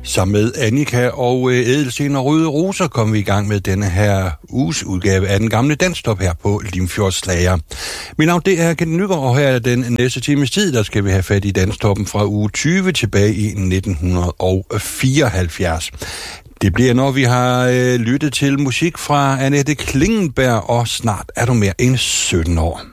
Sammen med Annika og Ædelsten og Røde Roser kom vi i gang med denne her uges udgave af den gamle Danstop her på Limfjords Slager. Mit navn det er Kent Nygaard, og her er den næste times tid, der skal vi have fat i Danstoppen fra uge 20 tilbage i 1974. Det bliver, når vi har lyttet til musik fra Annette Klingenberg, og snart er du mere end 17 år.